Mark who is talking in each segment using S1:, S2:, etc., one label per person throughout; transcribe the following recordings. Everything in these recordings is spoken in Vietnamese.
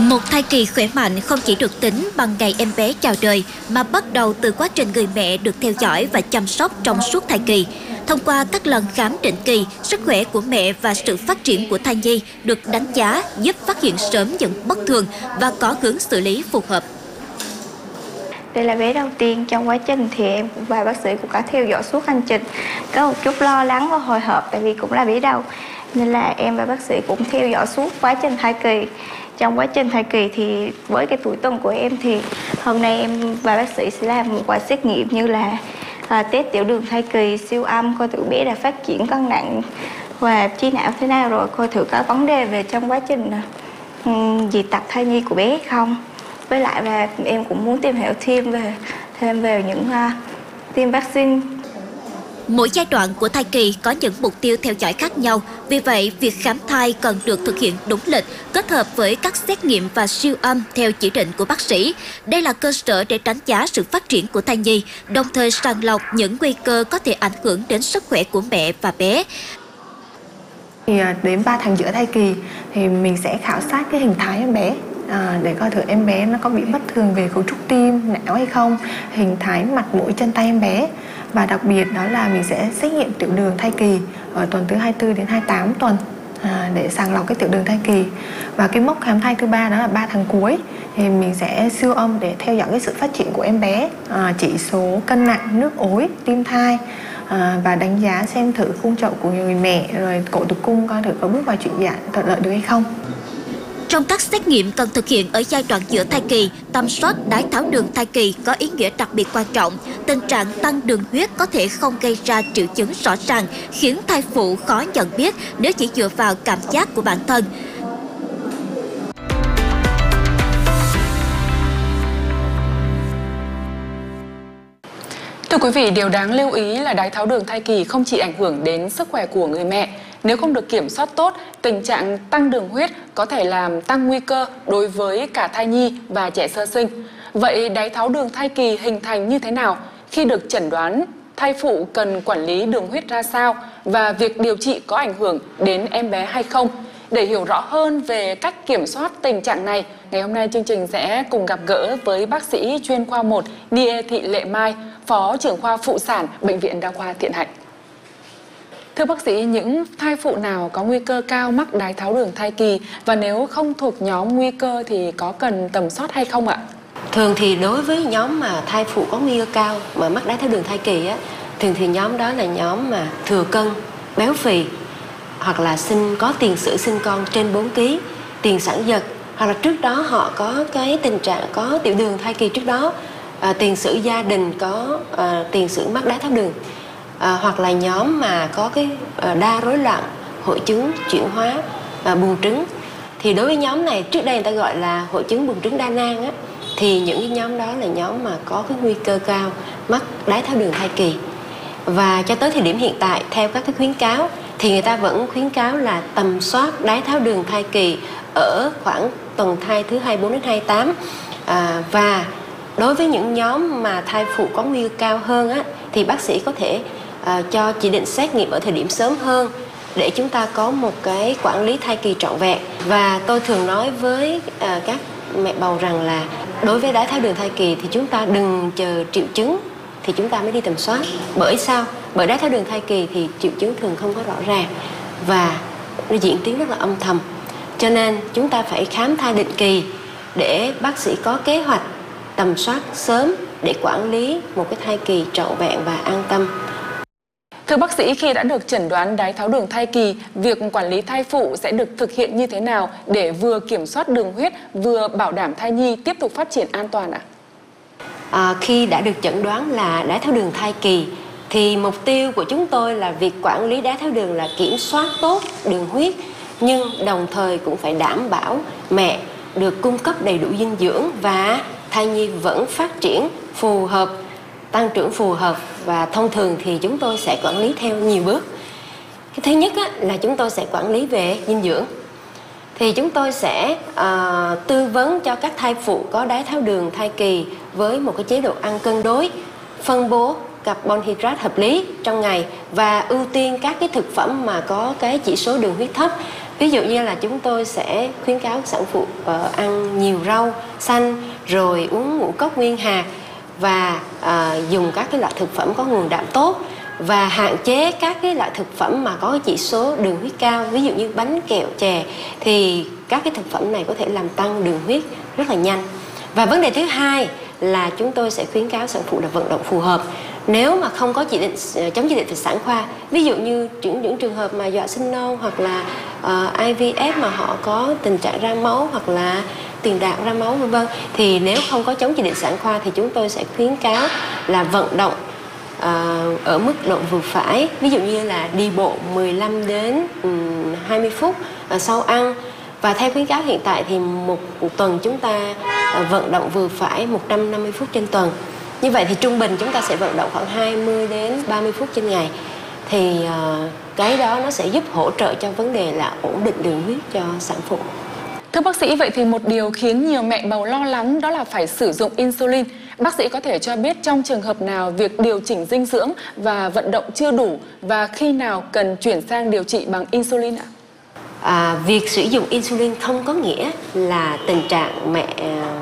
S1: Một thai kỳ khỏe mạnh không chỉ được tính bằng ngày em bé chào đời mà bắt đầu từ quá trình người mẹ được theo dõi và chăm sóc trong suốt thai kỳ. Thông qua các lần khám định kỳ, sức khỏe của mẹ và sự phát triển của thai nhi được đánh giá giúp phát hiện sớm những bất thường và có hướng xử lý phù hợp.
S2: Đây là bé đầu tiên trong quá trình thì em và bác sĩ cũng có theo dõi suốt hành trình. Có một chút lo lắng và hồi hộp tại vì cũng là bé đầu nên là em và bác sĩ cũng theo dõi suốt quá trình thai kỳ. Trong quá trình thai kỳ thì với cái tuổi tuần của em thì hôm nay em và bác sĩ sẽ làm một vài xét nghiệm như là test tiểu đường thai kỳ, siêu âm, coi thử bé đã phát triển cân nặng và trí não thế nào rồi, coi thử có vấn đề về trong quá trình dị tật thai nhi của bé không. Với lại là em cũng muốn tìm hiểu thêm về những tiêm vaccine.
S1: Mỗi giai đoạn của thai kỳ có những mục tiêu theo dõi khác nhau, vì vậy việc khám thai cần được thực hiện đúng lịch, kết hợp với các xét nghiệm và siêu âm theo chỉ định của bác sĩ. Đây là cơ sở để đánh giá sự phát triển của thai nhi, đồng thời sàng lọc những nguy cơ có thể ảnh hưởng đến sức khỏe của mẹ và bé.
S3: Thì đến 3 tháng giữa thai kỳ thì mình sẽ khảo sát cái hình thái em bé để coi thử em bé nó có bị bất thường về cấu trúc tim, não hay không, hình thái mặt, mũi, chân tay em bé. Và đặc biệt đó là mình sẽ xét nghiệm tiểu đường thai kỳ ở tuần thứ 24 đến 28 tuần để sàng lọc cái tiểu đường thai kỳ. Và cái mốc khám thai thứ 3 đó là 3 tháng cuối thì mình sẽ siêu âm để theo dõi cái sự phát triển của em bé, chỉ số cân nặng, nước ối, tim thai, và đánh giá xem thử khung chậu của người mẹ rồi cổ tử cung coi thử có bước vào chuyển dạ thuận lợi được hay không.
S1: Trong các xét nghiệm cần thực hiện ở giai đoạn giữa thai kỳ, tầm soát đái tháo đường thai kỳ có ý nghĩa đặc biệt quan trọng. Tình trạng tăng đường huyết có thể không gây ra triệu chứng rõ ràng, khiến thai phụ khó nhận biết nếu chỉ dựa vào cảm giác của bản thân.
S4: Thưa quý vị, điều đáng lưu ý là đái tháo đường thai kỳ không chỉ ảnh hưởng đến sức khỏe của người mẹ. Nếu không được kiểm soát tốt, tình trạng tăng đường huyết có thể làm tăng nguy cơ đối với cả thai nhi và trẻ sơ sinh. Vậy đái tháo đường thai kỳ hình thành như thế nào? Khi được chẩn đoán, thai phụ cần quản lý đường huyết ra sao? Và việc điều trị có ảnh hưởng đến em bé hay không? Để hiểu rõ hơn về cách kiểm soát tình trạng này, ngày hôm nay chương trình sẽ cùng gặp gỡ với bác sĩ chuyên khoa 1 Die Thị Lệ Mai, Phó trưởng khoa phụ sản Bệnh viện Đa khoa Thiện Hạnh. Thưa bác sĩ, những thai phụ nào có nguy cơ cao mắc đái tháo đường thai kỳ và nếu không thuộc nhóm nguy cơ thì có cần tầm soát hay không ạ?
S5: Thường thì đối với nhóm mà thai phụ có nguy cơ cao mà mắc đái tháo đường thai kỳ á, thường thì nhóm đó là nhóm mà thừa cân, béo phì, hoặc là có tiền sử sinh con trên 4 kg, tiền sản giật, hoặc là trước đó họ có cái tình trạng có tiểu đường thai kỳ trước đó, tiền sử gia đình có tiền sử mắc đái tháo đường, hoặc là nhóm mà có cái đa rối loạn hội chứng chuyển hóa buồng trứng. Thì đối với nhóm này, trước đây người ta gọi là hội chứng buồng trứng đa nang á, thì những cái nhóm đó là nhóm mà có cái nguy cơ cao mắc đái tháo đường thai kỳ. Và cho tới thời điểm hiện tại, theo các cái khuyến cáo thì người ta vẫn khuyến cáo là tầm soát đái tháo đường thai kỳ ở khoảng tuần thai thứ 24 đến 28. Và đối với những nhóm mà thai phụ có nguy cơ cao hơn á, thì bác sĩ có thể cho chỉ định xét nghiệm ở thời điểm sớm hơn để chúng ta có một cái quản lý thai kỳ trọn vẹn. Và tôi thường nói với các mẹ bầu rằng là đối với đái tháo đường thai kỳ thì chúng ta đừng chờ triệu chứng thì chúng ta mới đi tầm soát. Bởi sao? Bởi đái tháo đường thai kỳ thì triệu chứng thường không có rõ ràng và nó diễn tiến rất là âm thầm. Cho nên chúng ta phải khám thai định kỳ để bác sĩ có kế hoạch tầm soát sớm để quản lý một cái thai kỳ trọn vẹn và an tâm.
S4: Thưa bác sĩ, khi đã được chẩn đoán đái tháo đường thai kỳ, việc quản lý thai phụ sẽ được thực hiện như thế nào để vừa kiểm soát đường huyết, vừa bảo đảm thai nhi tiếp tục phát triển an toàn ạ?
S5: Khi đã được chẩn đoán là đái tháo đường thai kỳ, thì mục tiêu của chúng tôi là việc quản lý đái tháo đường là kiểm soát tốt đường huyết, nhưng đồng thời cũng phải đảm bảo mẹ được cung cấp đầy đủ dinh dưỡng và thai nhi vẫn phát triển phù hợp, tăng trưởng phù hợp. Và thông thường thì chúng tôi sẽ quản lý theo nhiều bước. Cái thứ nhất là chúng tôi sẽ quản lý về dinh dưỡng. Thì chúng tôi sẽ tư vấn cho các thai phụ có đái tháo đường thai kỳ với một cái chế độ ăn cân đối, phân bố carbon hydrate hợp lý trong ngày và ưu tiên các cái thực phẩm mà có cái chỉ số đường huyết thấp Ví dụ như là chúng tôi sẽ khuyến cáo sản phụ ăn nhiều rau xanh, rồi uống ngũ cốc nguyên hạt và dùng các cái loại thực phẩm có nguồn đạm tốt, và hạn chế các cái loại thực phẩm mà có cái chỉ số đường huyết cao, ví dụ như bánh kẹo, chè, thì các cái thực phẩm này có thể làm tăng đường huyết rất là nhanh. Và vấn đề thứ hai là chúng tôi sẽ khuyến cáo sản phụ là vận động phù hợp. Nếu mà không có chống chỉ định về sản khoa, ví dụ như những trường hợp mà dọa sinh non hoặc là IVF mà họ có tình trạng ra máu hoặc là tiền đạo ra máu vân vân, thì nếu không có chống chỉ định sản khoa thì chúng tôi sẽ khuyến cáo là vận động ở mức độ vừa phải, ví dụ như là đi bộ 15 đến 20 phút sau ăn. Và theo khuyến cáo hiện tại thì một tuần chúng ta vận động vừa phải 150 phút trên tuần. Như vậy thì trung bình chúng ta sẽ vận động khoảng 20 đến 30 phút trên ngày. Thì cái đó nó sẽ giúp hỗ trợ cho vấn đề là ổn định đường huyết cho sản phụ.
S4: Thưa bác sĩ, vậy thì một điều khiến nhiều mẹ bầu lo lắng đó là phải sử dụng insulin. Bác sĩ có thể cho biết trong trường hợp nào việc điều chỉnh dinh dưỡng và vận động chưa đủ, và khi nào cần chuyển sang điều trị bằng insulin ạ?
S5: Việc sử dụng insulin không có nghĩa là tình trạng mẹ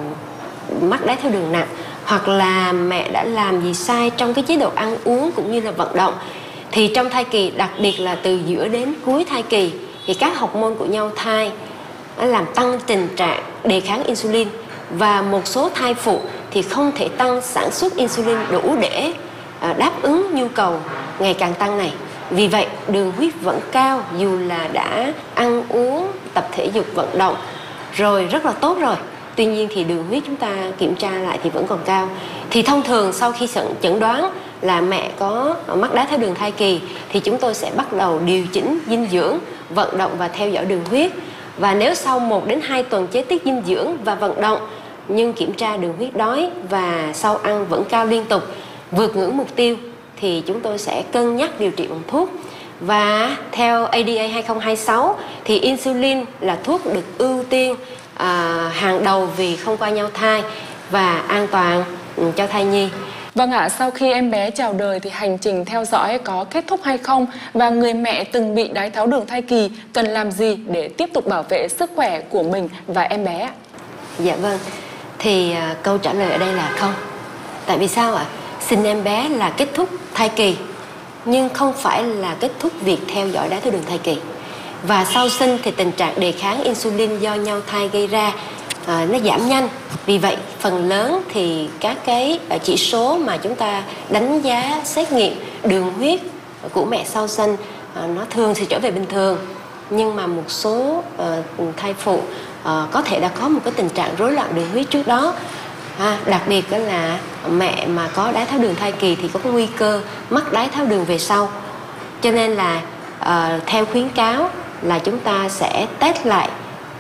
S5: mắc đái tháo đường nặng, hoặc là mẹ đã làm gì sai trong cái chế độ ăn uống cũng như là vận động. Thì trong thai kỳ, đặc biệt là từ giữa đến cuối thai kỳ, thì các hormone của nhau thai nó làm tăng tình trạng đề kháng insulin, và một số thai phụ thì không thể tăng sản xuất insulin đủ để đáp ứng nhu cầu ngày càng tăng này. Vì vậy đường huyết vẫn cao dù là đã ăn uống, tập thể dục, vận động rồi rất là tốt rồi. Tuy nhiên thì đường huyết chúng ta kiểm tra lại thì vẫn còn cao. Thì thông thường sau khi chẩn đoán là mẹ có mắc đái tháo đường thai kỳ thì chúng tôi sẽ bắt đầu điều chỉnh dinh dưỡng, vận động và theo dõi đường huyết. Và nếu sau 1 đến 2 tuần chế tiết dinh dưỡng và vận động nhưng kiểm tra đường huyết đói và sau ăn vẫn cao liên tục, vượt ngưỡng mục tiêu, thì chúng tôi sẽ cân nhắc điều trị bằng thuốc. Và theo ADA 2026 thì insulin là thuốc được ưu tiên hàng đầu vì không qua nhau thai và an toàn cho thai nhi.
S4: Vâng ạ, sau khi em bé chào đời thì hành trình theo dõi có kết thúc hay không? Và người mẹ từng bị đái tháo đường thai kỳ cần làm gì để tiếp tục bảo vệ sức khỏe của mình và em bé?
S5: Dạ vâng, thì câu trả lời ở đây là không. Tại vì sao ạ? Sinh em bé là kết thúc thai kỳ, nhưng không phải là kết thúc việc theo dõi đái tháo đường thai kỳ. Và sau sinh thì tình trạng đề kháng insulin do nhau thai gây ra nó giảm nhanh. Vì vậy phần lớn thì các cái chỉ số mà chúng ta đánh giá xét nghiệm đường huyết của mẹ sau sinh nó thường sẽ trở về bình thường. Nhưng mà một số thai phụ có thể đã có một cái tình trạng rối loạn đường huyết trước đó. Đặc biệt đó là mẹ mà có đái tháo đường thai kỳ thì có nguy cơ mắc đái tháo đường về sau. Cho nên là theo khuyến cáo là chúng ta sẽ test lại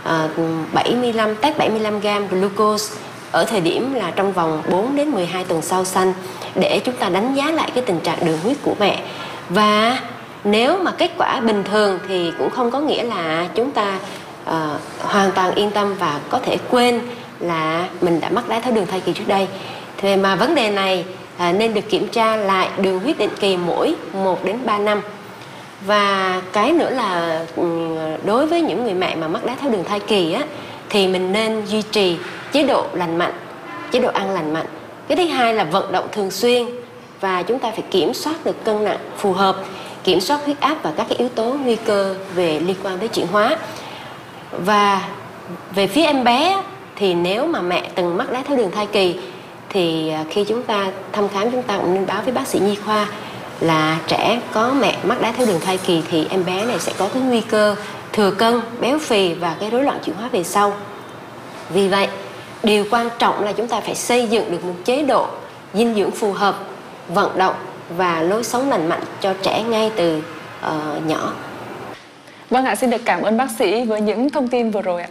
S5: 75 gram glucose ở thời điểm là trong vòng 4 đến 12 tuần sau sanh, để chúng ta đánh giá lại cái tình trạng đường huyết của mẹ. Và nếu mà kết quả bình thường thì cũng không có nghĩa là chúng ta hoàn toàn yên tâm và có thể quên là mình đã mắc đái tháo đường thai kỳ trước đây. Thì mà vấn đề này nên được kiểm tra lại đường huyết định kỳ mỗi 1 đến 3 năm. Và cái nữa là đối với những người mẹ mà mắc đái tháo đường thai kỳ á, thì mình nên duy trì chế độ lành mạnh, chế độ ăn lành mạnh. Cái thứ hai là vận động thường xuyên, và chúng ta phải kiểm soát được cân nặng phù hợp, kiểm soát huyết áp và các cái yếu tố nguy cơ về liên quan tới chuyển hóa. Và về phía em bé thì nếu mà mẹ từng mắc đái tháo đường thai kỳ thì khi chúng ta thăm khám, chúng ta cũng nên báo với bác sĩ nhi khoa là trẻ có mẹ mắc đái tháo đường thai kỳ thì em bé này sẽ có cái nguy cơ thừa cân, béo phì và cái rối loạn chuyển hóa về sau. Vì vậy, điều quan trọng là chúng ta phải xây dựng được một chế độ dinh dưỡng phù hợp, vận động và lối sống lành mạnh cho trẻ ngay từ nhỏ.
S4: Vâng ạ, xin được cảm ơn bác sĩ với những thông tin vừa rồi ạ.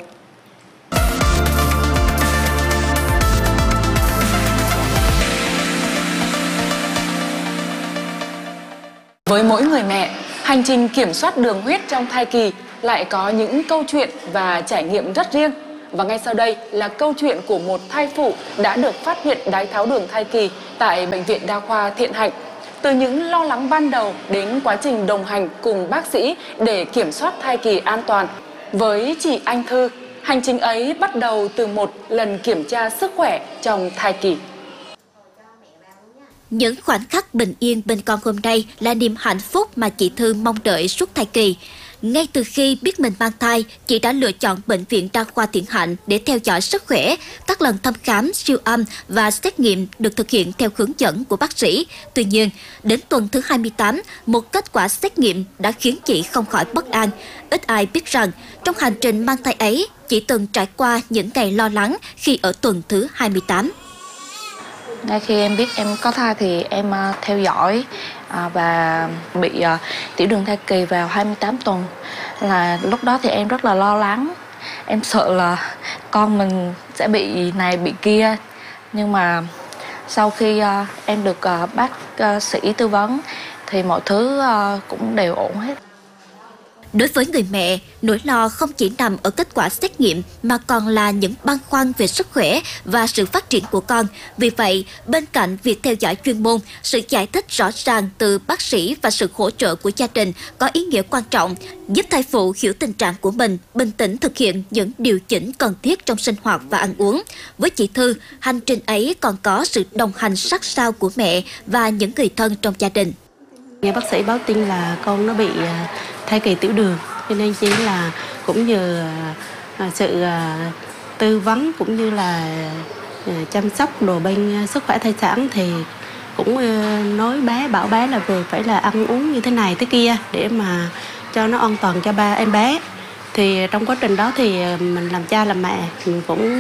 S4: Với mỗi người mẹ, hành trình kiểm soát đường huyết trong thai kỳ lại có những câu chuyện và trải nghiệm rất riêng. Và ngay sau đây là câu chuyện của một thai phụ đã được phát hiện đái tháo đường thai kỳ tại Bệnh viện Đa khoa Thiện Hạnh. Từ những lo lắng ban đầu đến quá trình đồng hành cùng bác sĩ để kiểm soát thai kỳ an toàn. Với chị Anh Thư, hành trình ấy bắt đầu từ một lần kiểm tra sức khỏe trong thai kỳ.
S1: Những khoảnh khắc bình yên bên con hôm nay là niềm hạnh phúc mà chị Thư mong đợi suốt thai kỳ. Ngay từ khi biết mình mang thai, chị đã lựa chọn Bệnh viện Đa khoa Thiện Hạnh để theo dõi sức khỏe. Các lần thăm khám, siêu âm và xét nghiệm được thực hiện theo hướng dẫn của bác sĩ. Tuy nhiên, đến tuần thứ 28, một kết quả xét nghiệm đã khiến chị không khỏi bất an. Ít ai biết rằng, trong hành trình mang thai ấy, chị từng trải qua những ngày lo lắng khi ở tuần thứ 28.
S6: Ngay khi em biết em có thai thì em theo dõi và bị tiểu đường thai kỳ vào 28 tuần. Là lúc đó thì em rất là lo lắng. Em sợ là con mình sẽ bị này bị kia. Nhưng mà sau khi em được bác sĩ tư vấn thì mọi thứ cũng đều ổn hết.
S1: Đối với người mẹ, nỗi lo không chỉ nằm ở kết quả xét nghiệm mà còn là những băn khoăn về sức khỏe và sự phát triển của con. Vì vậy, bên cạnh việc theo dõi chuyên môn, sự giải thích rõ ràng từ bác sĩ và sự hỗ trợ của gia đình có ý nghĩa quan trọng, giúp thai phụ hiểu tình trạng của mình, bình tĩnh thực hiện những điều chỉnh cần thiết trong sinh hoạt và ăn uống. Với chị Thư, hành trình ấy còn có sự đồng hành sát sao của mẹ và những người thân trong gia đình.
S7: Nghe bác sĩ báo tin là con nó bị thai kỳ tiểu đường, cho nên chỉ là cũng nhờ sự tư vấn cũng như là chăm sóc đồ bên sức khỏe thai sản thì cũng nói bảo bé là vừa phải là ăn uống như thế này thế kia để mà cho nó an toàn cho em bé. Thì trong quá trình đó thì mình làm cha làm mẹ mình cũng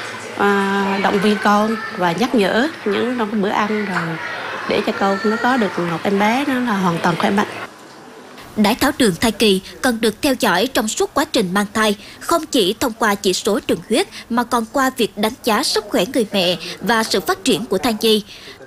S7: động viên con và nhắc nhở những trong cái bữa ăn rồi để cho con nó có được một em bé nó là hoàn toàn khỏe mạnh.
S1: Đái tháo đường thai kỳ cần được theo dõi trong suốt quá trình mang thai, không chỉ thông qua chỉ số đường huyết mà còn qua việc đánh giá sức khỏe người mẹ và sự phát triển của thai nhi.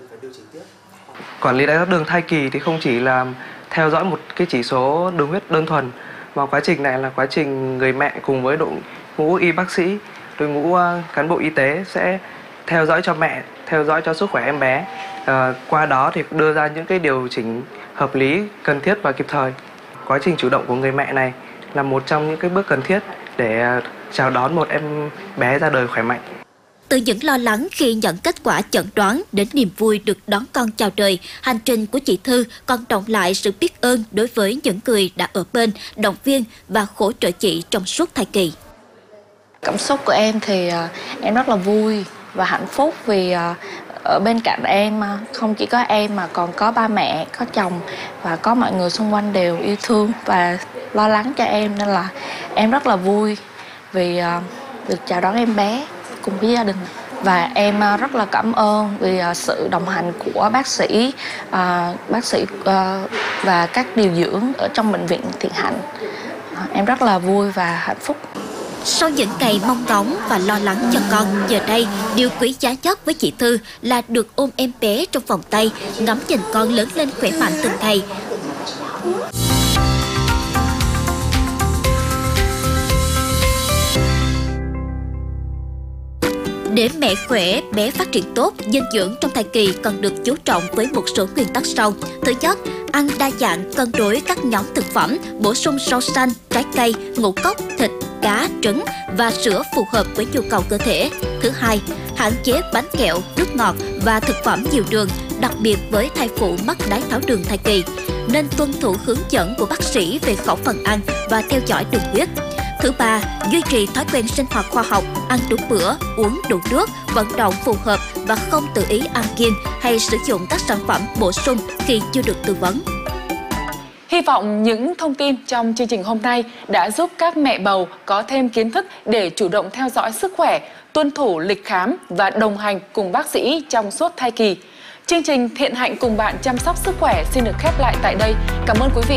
S8: Quản lý đái tháo đường thai kỳ thì không chỉ là theo dõi một cái chỉ số đường huyết đơn thuần, mà quá trình này là quá trình người mẹ cùng với đội ngũ y bác sĩ, đội ngũ cán bộ y tế sẽ theo dõi cho mẹ, theo dõi cho sức khỏe em bé. Qua đó thì đưa ra những cái điều chỉnh hợp lý, cần thiết và kịp thời. Quá trình chủ động của người mẹ này là một trong những cái bước cần thiết để chào đón một em bé ra đời khỏe mạnh.
S1: Từ những lo lắng khi nhận kết quả chẩn đoán đến niềm vui được đón con chào đời, hành trình của chị Thư còn động lại sự biết ơn đối với những người đã ở bên, động viên và hỗ trợ chị trong suốt thai kỳ.
S6: Cảm xúc của em thì em rất là vui và hạnh phúc vì ở bên cạnh em không chỉ có em mà còn có ba mẹ, có chồng và có mọi người xung quanh đều yêu thương và lo lắng cho em, nên là em rất là vui vì được chào đón em bé cùng với gia đình. Và em rất là cảm ơn vì sự đồng hành của bác sĩ và các điều dưỡng ở trong bệnh viện Thiện Hạnh. Em rất là vui và hạnh phúc.
S1: Sau những ngày mong ngóng và lo lắng cho con, giờ đây điều quý giá nhất với chị Thư là được ôm em bé trong vòng tay, ngắm nhìn con lớn lên khỏe mạnh từng ngày. Để mẹ khỏe, bé phát triển tốt, dinh dưỡng trong thai kỳ cần được chú trọng với một số nguyên tắc sau. Thứ nhất, ăn đa dạng, cân đối các nhóm thực phẩm, bổ sung rau xanh, trái cây, ngũ cốc, thịt, cá, trứng và sữa phù hợp với nhu cầu cơ thể. Thứ hai, hạn chế bánh kẹo, nước ngọt và thực phẩm nhiều đường, đặc biệt với thai phụ mắc đái tháo đường thai kỳ. Nên tuân thủ hướng dẫn của bác sĩ về khẩu phần ăn và theo dõi đường huyết. Thứ ba, duy trì thói quen sinh hoạt khoa học, ăn đúng bữa, uống đủ nước, vận động phù hợp và không tự ý ăn kiêng hay sử dụng các sản phẩm bổ sung khi chưa được tư vấn.
S4: Hy vọng những thông tin trong chương trình hôm nay đã giúp các mẹ bầu có thêm kiến thức để chủ động theo dõi sức khỏe, tuân thủ lịch khám và đồng hành cùng bác sĩ trong suốt thai kỳ. Chương trình Thiện Hạnh cùng bạn chăm sóc sức khỏe xin được khép lại tại đây. Cảm ơn quý vị